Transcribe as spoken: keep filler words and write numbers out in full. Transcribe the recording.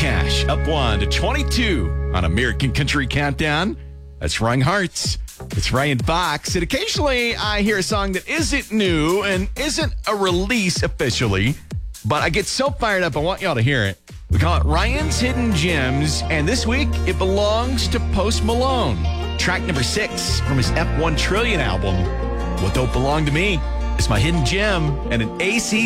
Cash up one to twenty-two on American Country Countdown. That's Wrong Hearts. It's Ryan Fox. And occasionally I hear a song that isn't new and isn't a release officially, but I get so fired up, I want y'all to hear it. We call it Ryan's Hidden Gems, and this week it belongs to Post Malone. Track number six from his F one Trillion album, What Don't Belong to Me. It's my hidden gem and an A C